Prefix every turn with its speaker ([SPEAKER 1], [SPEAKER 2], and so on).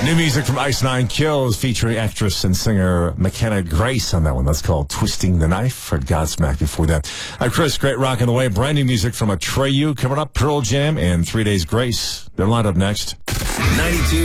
[SPEAKER 1] New music from Ice Nine Kills featuring actress and singer McKenna Grace on that one. That's called Twisting the Knife. Heard Godsmack before that. I'm Chris, great rock on the way. Brand new music from Atreyu coming up, Pearl Jam, and 3 Days Grace. They're lined up next.
[SPEAKER 2] 92.